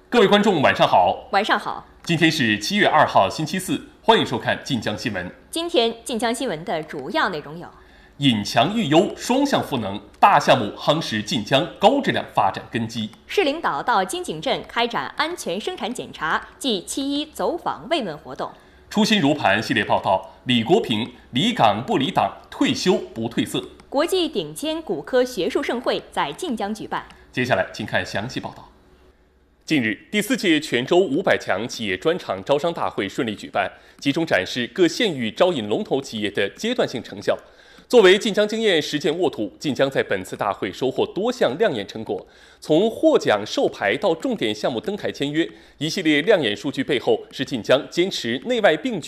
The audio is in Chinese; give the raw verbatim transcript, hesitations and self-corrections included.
各位观众，晚上好。 晚上好。 今天是七月二号，星期四，欢迎收看晋江新闻。 今天晋江新闻的主要内容有： 引强育优，双向赋能，大项目夯实晋江高质量发展根基。 市领导到金井镇开展安全生产检查暨七一走访慰问活动。 初心如磐系列报道：李国平离岗不离党，退休不褪色。 国际顶尖骨科学术盛会在晋江举办。 接下来，请看详细报道。近日，第四届泉州五百强企业专场招商大会顺利举办，集中展示各县域招引龙头企业的阶段性成效。作为晋江经验实践沃土，晋江在本次大会收获多项亮眼成果。从获奖授牌到重点项目登台签约，一系列亮眼数据背后是晋江坚持内外并举。